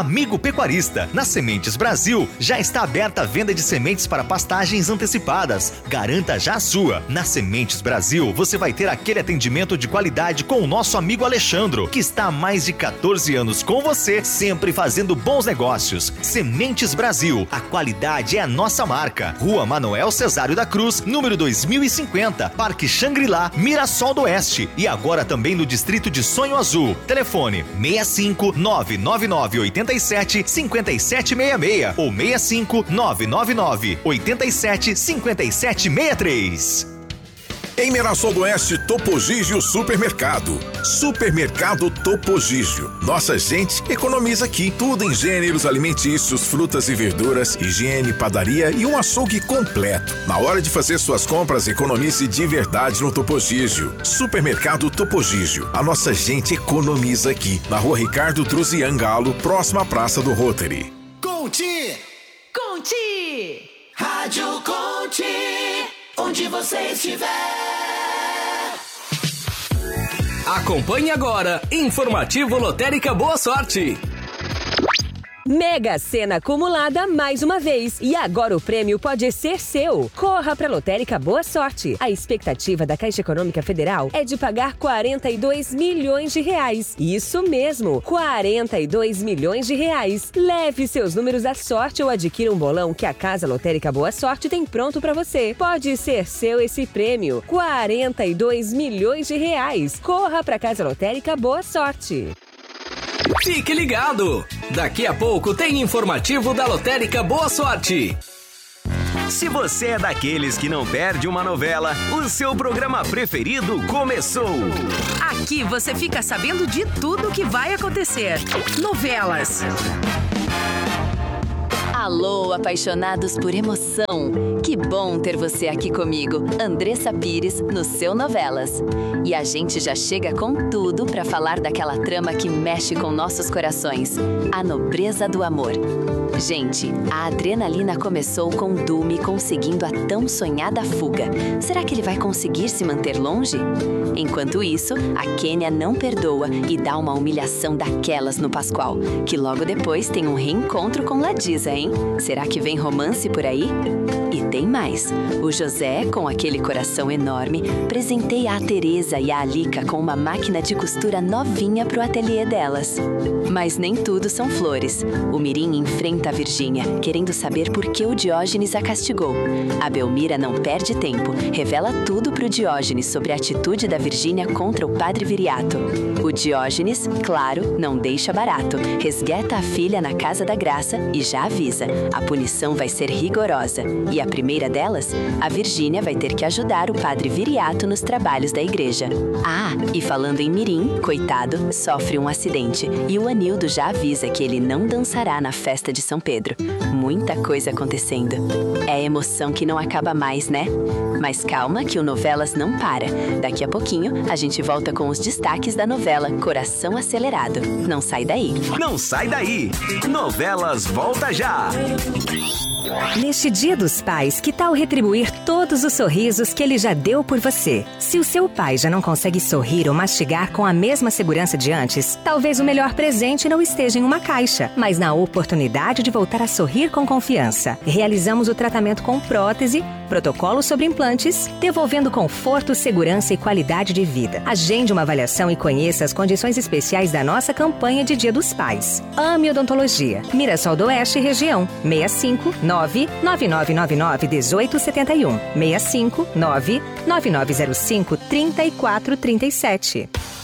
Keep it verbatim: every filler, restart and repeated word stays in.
Amigo pecuarista, na Sementes Brasil já está aberta a venda de sementes para pastagens antecipadas. Garanta já a sua. Na Sementes Brasil você vai ter aquele atendimento de qualidade com o nosso amigo Alexandro, que está há mais de quatorze anos com você, sempre fazendo bons negócios. Sementes Brasil, a qualidade é a nossa marca. Rua Manoel Cesário da Cruz, número dois mil e cinquenta, Parque Xangri-Lá, Mirassol do Oeste. E agora também no distrito de Sonho Azul. Telefone seis cinco nove nove nove oito sete cinco sete seis seis ou seis cinco nove nove nove oito sete cinco sete seis três. Em Mirassol do Oeste, Topo Gigio Supermercado. Supermercado Topo Gigio. Nossa gente economiza aqui. Tudo em gêneros alimentícios, frutas e verduras, higiene, padaria e um açougue completo. Na hora de fazer suas compras, economize de verdade no Topo Gigio. Supermercado Topo Gigio. A nossa gente economiza aqui. Na Rua Ricardo Truzian Galo, próxima à Praça do Rotary. Conte! Conte! Rádio Conte! Onde você estiver. Acompanhe agora Informativo Lotérica Boa Sorte. Mega Sena acumulada mais uma vez e agora o prêmio pode ser seu. Corra para a Lotérica Boa Sorte. A expectativa da Caixa Econômica Federal é de pagar quarenta e dois milhões de reais. Isso mesmo, quarenta e dois milhões de reais. Leve seus números à sorte ou adquira um bolão que a Casa Lotérica Boa Sorte tem pronto para você. Pode ser seu esse prêmio, quarenta e dois milhões de reais. Corra para a Casa Lotérica Boa Sorte. Fique ligado! Daqui a pouco tem informativo da Lotérica Boa Sorte. Se você é daqueles que não perde uma novela, o seu programa preferido começou. Aqui você fica sabendo de tudo que vai acontecer. Novelas. Alô, apaixonados por emoção! Que bom ter você aqui comigo, Andressa Pires, no seu Novelas. E a gente já chega com tudo para falar daquela trama que mexe com nossos corações, a nobreza do amor. Gente, a adrenalina começou com Dumi conseguindo a tão sonhada fuga. Será que ele vai conseguir se manter longe? Enquanto isso, a Kênia não perdoa e dá uma humilhação daquelas no Pascoal, que logo depois tem um reencontro com Ladisa, hein? Será que vem romance por aí? E tem mais. O José, com aquele coração enorme, presenteia a Teresa e a Alica com uma máquina de costura novinha pro ateliê delas. Mas nem tudo são flores. O Mirim enfrenta a Virgínia, querendo saber por que o Diógenes a castigou. A Belmira não perde tempo, revela tudo pro Diógenes sobre a atitude da Virgínia contra o padre Viriato. O Diógenes, claro, não deixa barato, resgata a filha na Casa da Graça e já avisa, a punição vai ser rigorosa. E a primeira delas, a Virgínia vai ter que ajudar o padre Viriato nos trabalhos da igreja. Ah, e falando em Mirim, coitado, sofre um acidente e o Anildo já avisa que ele não dançará na festa de São Pedro. Muita coisa acontecendo. É emoção que não acaba mais, né? Mas calma que o Novelas não para. Daqui a pouquinho, a gente volta com os destaques da novela Coração Acelerado. Não sai daí. Não sai daí. Novelas volta já. Neste Dia dos Pais, que tal retribuir todos os sorrisos que ele já deu por você? Se o seu pai já não consegue sorrir ou mastigar com a mesma segurança de antes, talvez o melhor presente não esteja em uma caixa, mas na oportunidade de voltar a sorrir com confiança. Realizamos o tratamento com prótese, protocolo sobre implantes, devolvendo conforto, segurança e qualidade de vida. Agende uma avaliação e conheça as condições especiais da nossa campanha de Dia dos Pais. Ame Odontologia. Mirassol do Oeste, região. seis cinco nove nove nove nove nove um oito sete um. seis cinco nove nove nove zero cinco três quatro três sete.